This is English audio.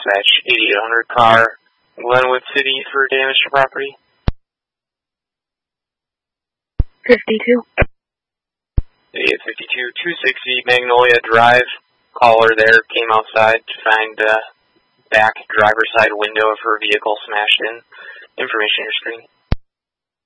dispatch 8800 car, Glenwood City for damage to property. 52. Yeah, 52, 260 Magnolia Drive. Caller there came outside to find back driver's side window of her vehicle smashed in. Information on your screen.